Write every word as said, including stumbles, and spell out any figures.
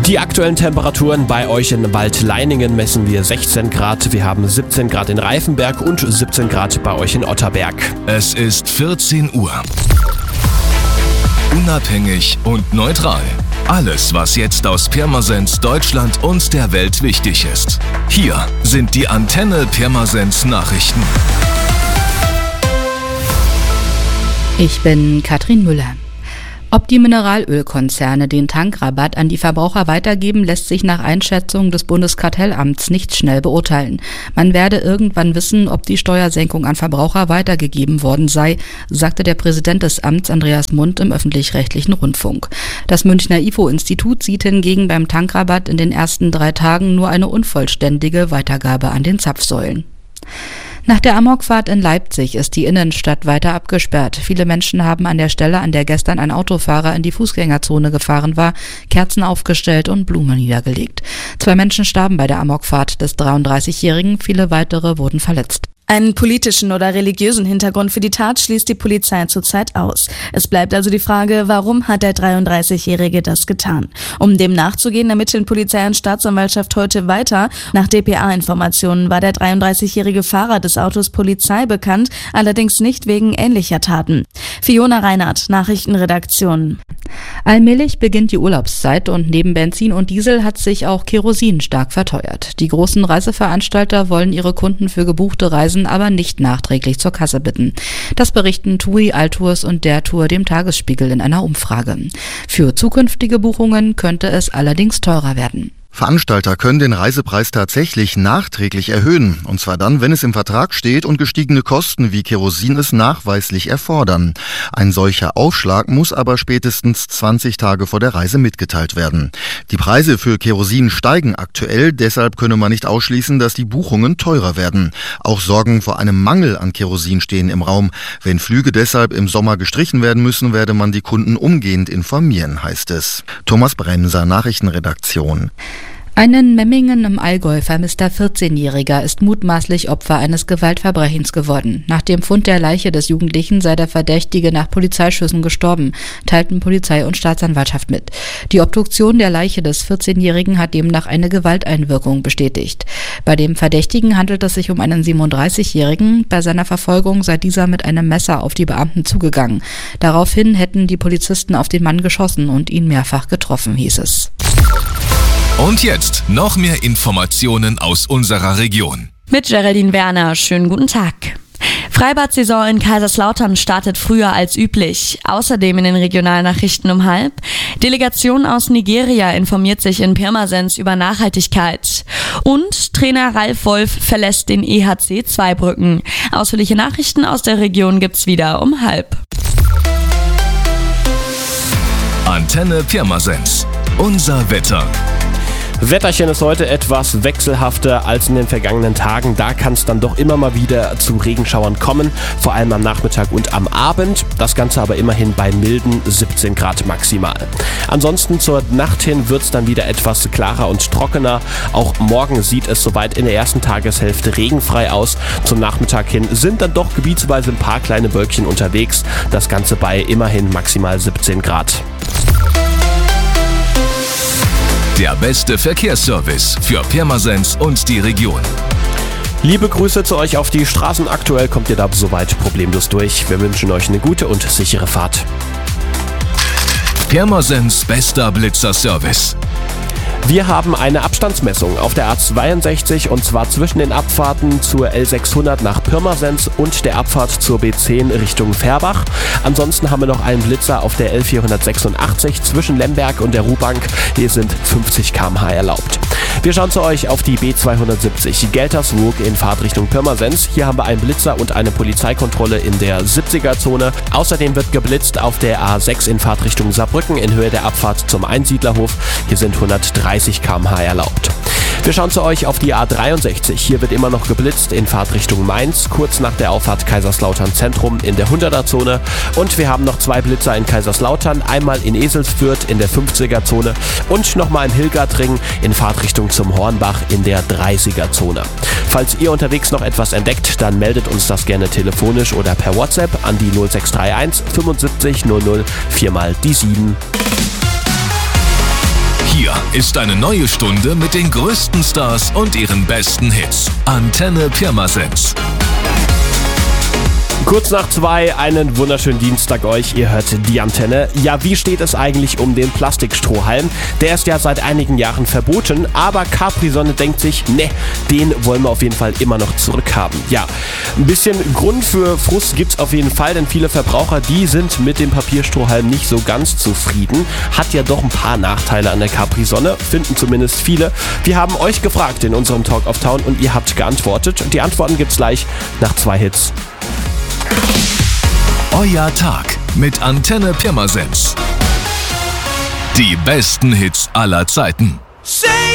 Die aktuellen Temperaturen bei euch in Waldleiningen messen wir sechzehn Grad. Wir haben siebzehn Grad in Reifenberg und siebzehn Grad bei euch in Otterberg. Es ist vierzehn Uhr. Unabhängig und neutral. Alles, was jetzt aus Pirmasens, Deutschland und der Welt wichtig ist. Hier sind die Antenne Pirmasens Nachrichten. Ich bin Katrin Müller. Ob die Mineralölkonzerne den Tankrabatt an die Verbraucher weitergeben, lässt sich nach Einschätzung des Bundeskartellamts nicht schnell beurteilen. Man werde irgendwann wissen, ob die Steuersenkung an Verbraucher weitergegeben worden sei, sagte der Präsident des Amts Andreas Mund im öffentlich-rechtlichen Rundfunk. Das Münchner I F O-Institut sieht hingegen beim Tankrabatt in den ersten drei Tagen nur eine unvollständige Weitergabe an den Zapfsäulen. Nach der Amokfahrt in Leipzig ist die Innenstadt weiter abgesperrt. Viele Menschen haben an der Stelle, an der gestern ein Autofahrer in die Fußgängerzone gefahren war, Kerzen aufgestellt und Blumen niedergelegt. Zwei Menschen starben bei der Amokfahrt des dreiunddreißigjährigen, viele weitere wurden verletzt. Einen politischen oder religiösen Hintergrund für die Tat schließt die Polizei zurzeit aus. Es bleibt also die Frage, warum hat der dreiunddreißigjährige das getan? Um dem nachzugehen, ermitteln Polizei und Staatsanwaltschaft heute weiter. Nach D P A-Informationen war der dreiunddreißigjährige Fahrer des Autos Polizei bekannt, allerdings nicht wegen ähnlicher Taten. Fiona Reinhardt, Nachrichtenredaktion. Allmählich beginnt die Urlaubszeit und neben Benzin und Diesel hat sich auch Kerosin stark verteuert. Die großen Reiseveranstalter wollen ihre Kunden für gebuchte Reisen aber nicht nachträglich zur Kasse bitten. Das berichten T U I, Altours und der Tour dem Tagesspiegel in einer Umfrage. Für zukünftige Buchungen könnte es allerdings teurer werden. Veranstalter können den Reisepreis tatsächlich nachträglich erhöhen, und zwar dann, wenn es im Vertrag steht und gestiegene Kosten wie Kerosin es nachweislich erfordern. Ein solcher Aufschlag muss aber spätestens zwanzig Tage vor der Reise mitgeteilt werden. Die Preise für Kerosin steigen aktuell, deshalb könne man nicht ausschließen, dass die Buchungen teurer werden. Auch Sorgen vor einem Mangel an Kerosin stehen im Raum. Wenn Flüge deshalb im Sommer gestrichen werden müssen, werde man die Kunden umgehend informieren, heißt es. Thomas Bremser, Nachrichtenredaktion. Ein in Memmingen im Allgäu vermisster vierzehnjähriger ist mutmaßlich Opfer eines Gewaltverbrechens geworden. Nach dem Fund der Leiche des Jugendlichen sei der Verdächtige nach Polizeischüssen gestorben, teilten Polizei und Staatsanwaltschaft mit. Die Obduktion der Leiche des vierzehnjährigen hat demnach eine Gewalteinwirkung bestätigt. Bei dem Verdächtigen handelt es sich um einen siebenunddreißigjährigen. Bei seiner Verfolgung sei dieser mit einem Messer auf die Beamten zugegangen. Daraufhin hätten die Polizisten auf den Mann geschossen und ihn mehrfach getroffen, hieß es. Und jetzt noch mehr Informationen aus unserer Region. Mit Geraldine Werner, schönen guten Tag. Freibad-Saison in Kaiserslautern startet früher als üblich. Außerdem in den Regionalnachrichten um halb. Delegation aus Nigeria informiert sich in Pirmasens über Nachhaltigkeit. Und Trainer Ralf Wolf verlässt den E H C Zweibrücken. Ausführliche Nachrichten aus der Region gibt's wieder um halb. Antenne Pirmasens. Unser Wetter. Wetterchen ist heute etwas wechselhafter als in den vergangenen Tagen. Da kann es dann doch immer mal wieder zu Regenschauern kommen, vor allem am Nachmittag und am Abend. Das Ganze aber immerhin bei milden siebzehn Grad maximal. Ansonsten zur Nacht hin wird es dann wieder etwas klarer und trockener. Auch morgen sieht es soweit in der ersten Tageshälfte regenfrei aus. Zum Nachmittag hin sind dann doch gebietsweise ein paar kleine Wölkchen unterwegs. Das Ganze bei immerhin maximal siebzehn Grad. Der beste Verkehrsservice für Pirmasens und die Region. Liebe Grüße zu euch auf die Straßen. Aktuell kommt ihr da soweit problemlos durch. Wir wünschen euch eine gute und sichere Fahrt. Pirmasens bester Blitzerservice. Wir haben eine Abstandsmessung auf der A zweiundsechzig und zwar zwischen den Abfahrten zur L sechshundert nach Pirmasens und der Abfahrt zur B zehn Richtung Färbach. Ansonsten haben wir noch einen Blitzer auf der L vierhundertsechsundachtzig zwischen Lemberg und der Ruhbank. Hier sind fünfzig Kilometer pro Stunde erlaubt. Wir schauen zu euch auf die B zweihundertsiebzig Gelterswog in Fahrtrichtung Pirmasens. Hier haben wir einen Blitzer und eine Polizeikontrolle in der siebziger-Zone. Außerdem wird geblitzt auf der A sechs in Fahrtrichtung Saarbrücken in Höhe der Abfahrt zum Einsiedlerhof. Hier sind hundertdreißig Kilometer pro Stunde erlaubt. Wir schauen zu euch auf die A dreiundsechzig. Hier wird immer noch geblitzt in Fahrtrichtung Mainz, kurz nach der Auffahrt Kaiserslautern Zentrum in der hunderter-Zone. Und wir haben noch zwei Blitzer in Kaiserslautern, einmal in Eselsfürth in der fünfziger-Zone und nochmal in Hilgertring in Fahrtrichtung zum Hornbach in der dreißiger-Zone. Falls ihr unterwegs noch etwas entdeckt, dann meldet uns das gerne telefonisch oder per WhatsApp an die null sechs drei eins fünfundsiebzig null null vier mal die sieben. Hier ist eine neue Stunde mit den größten Stars und ihren besten Hits. Antenne Pirmasens. Kurz nach zwei, einen wunderschönen Dienstag euch, ihr hört die Antenne. Ja, wie steht es eigentlich um den Plastikstrohhalm? Der ist ja seit einigen Jahren verboten, aber Capri-Sonne denkt sich, ne, den wollen wir auf jeden Fall immer noch zurückhaben. Ja, ein bisschen Grund für Frust gibt's auf jeden Fall, denn viele Verbraucher, die sind mit dem Papierstrohhalm nicht so ganz zufrieden. Hat ja doch ein paar Nachteile an der Capri-Sonne, finden zumindest viele. Wir haben euch gefragt in unserem Talk of Town und ihr habt geantwortet. Die Antworten gibt's gleich nach zwei Hits. Euer Tag mit Antenne Pirmasens. Die besten Hits aller Zeiten.